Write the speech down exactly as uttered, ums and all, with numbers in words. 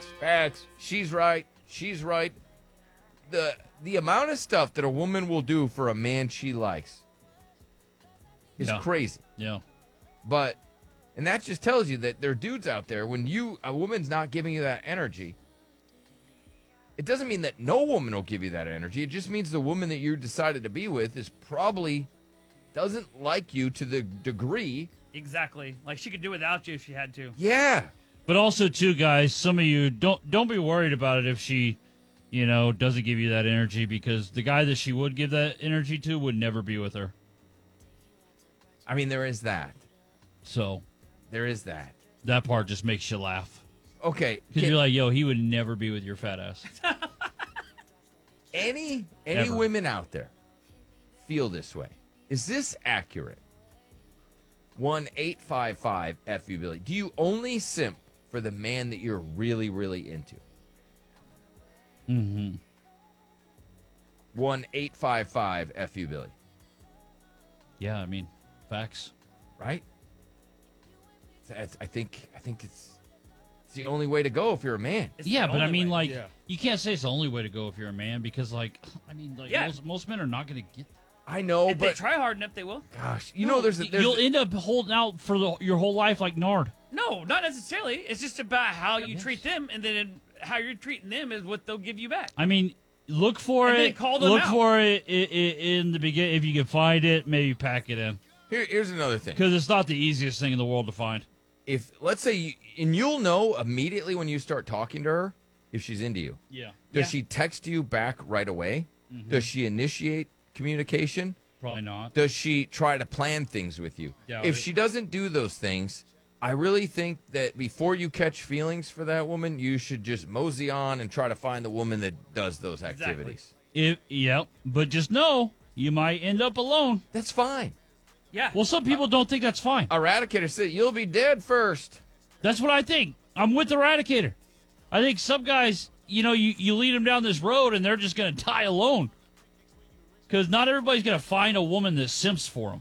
facts. She's right. She's right. The the amount of stuff that a woman will do for a man she likes is Yeah. crazy. Yeah. But, and that just tells you that there are dudes out there, when you, a woman's not giving you that energy, it doesn't mean that no woman will give you that energy. It just means the woman that you decided to be with is probably doesn't like you to the degree. Exactly. Like, she could do without you if she had to. Yeah. But also, too, guys, some of you don't don't be worried about it if she, you know, doesn't give you that energy, because the guy that she would give that energy to would never be with her. I mean, there is that. So There is that. that part just makes you laugh. Okay. Because can- you're like, yo, he would never be with your fat ass. any any Ever. women out there feel this way? Is this accurate? one eight five five F U Billy. Do you only simp for the man that you're really, really into? Mm-hmm. one eight five five F U Billy. Yeah, I mean, facts. Right? That's, I think I think it's it's the only way to go if you're a man. It's Yeah, the but I only mean, way. like, Yeah. you can't say it's the only way to go if you're a man, because, like, I mean, like, Yeah. most, most men are not going to get. I know, If they but try hard enough, they will. gosh, you know, there's a, there's You'll a- end up holding out for the, your whole life like Nard. No, not necessarily. It's just about how you Yes. treat them, and then how you're treating them is what they'll give you back. I mean, look for And then it. call them look out. for it in, in the beginning. If you can find it, maybe pack it in, here, here's another thing. because it's not the easiest thing in the world to find. If let's say, you, and you'll know immediately when you start talking to her if she's into you. Yeah, Does Yeah. she text you back right away? Does she initiate communication? probably not. Does she try to plan things with you? Doubt If it. she doesn't do those things, I really think that before you catch feelings for that woman, you should just mosey on and try to find the woman that does those activities. If yep, but just know you might end up alone. That's fine. Yeah. Well, some people don't think that's fine. Eradicator said, you'll be dead first. That's what I think. I'm with Eradicator. I think some guys, you know, you, you lead them down this road and they're just going to die alone. Because not everybody's going to find a woman that simps for them.